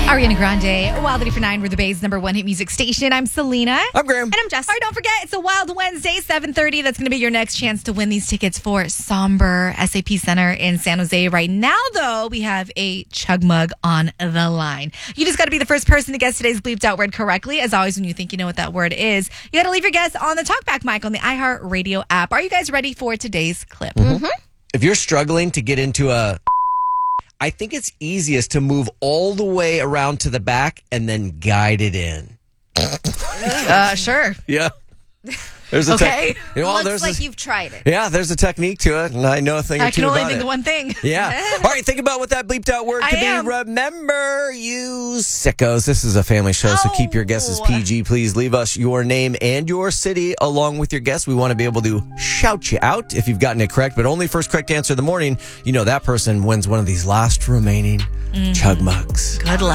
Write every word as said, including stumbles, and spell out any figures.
Ariana Grande, Wild eighty-four point nine, we're the Bay's number one hit music station. I'm Selena. I'm Graham. And I'm Jess. All right, don't forget, it's a Wild Wednesday, seven thirty. That's going to be your next chance to win these tickets for Somber S A P Center in San Jose. Right now, though, we have a chug mug on the line. You just got to be the first person to guess today's bleeped out word correctly. As always, when you think you know what that word is, you got to leave your guess on the TalkBack mic on the iHeartRadio app. Are you guys ready for today's clip? Mm-hmm. If you're struggling to get into a... I think it's easiest to move all the way around to the back and then guide it in. Uh, sure. Yeah. There's a Okay. Te- you know, well, Looks there's like a, you've tried it. yeah, there's a technique to it, and I know a thing I or two can only about think it. of one thing. Yeah. All right, think about what that bleeped out word I could am. be. Remember, you sickos. This is a family show, so keep your guesses P G. Please leave us your name and your city along with your guess. We want to be able to shout you out if you've gotten it correct, but only first correct answer of the morning. You know that person wins one of these last remaining chug mugs. Good luck.